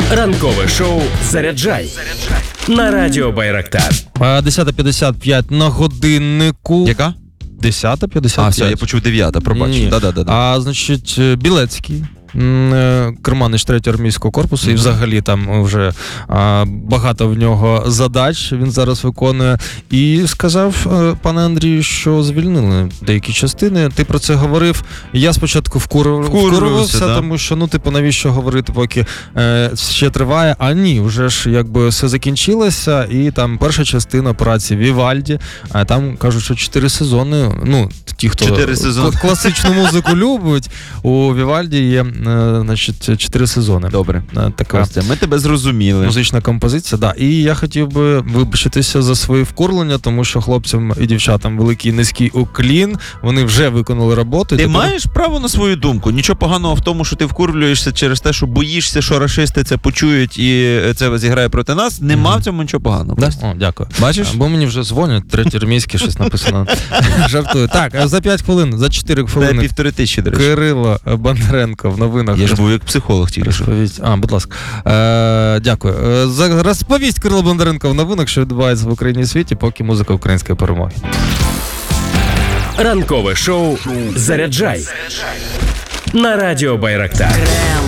Ранкове шоу «Заряджай» на радіо Байрактар. 10:55 на годиннику. Яка? 10:55. А, все, я почув 9, пробач. Да. Значить, Білецький, керманич 3-го армійського корпусу, і взагалі там вже багато в нього задач він зараз виконує. І сказав, пане Андрію, що звільнили деякі частини. Ти про це говорив. Я спочатку вкурювався, да? Тому що, навіщо говорити, поки ще триває. А ні, вже ж якби все закінчилося, і там перша частина операції Вівальді, а там кажуть, що 4 сезони, ті, хто класичну музику любить, у Вівальді є 4 сезони. Добре. Така Костя, ми тебе зрозуміли. Музична композиція, да. І я хотів би вибачитися за свої вкурлення, тому що хлопцям і дівчатам великий низький уклін, вони вже виконали роботу. Ти маєш право на свою думку. Нічого поганого в тому, що ти вкурлюєшся через те, що боїшся, що рашисти це почують і це зіграє проти нас. Нема в цьому нічого поганого. Да? О, дякую. Бачиш? Бо мені вже дзвонять, 3-й армійський, щось написано. Жартую. Так, за 5 хвилин, за 4 хвилини. 1500, до речі. Кирило Бондаренко в новинах. Я ж був як психолог тільки що. Будь ласка. Дякую. Розповість Кирило Бондаренко в новинах, що відбувається в Україні і світі, поки музика української перемоги. Ранкове шоу «Заряджай» на радіо Байрактар.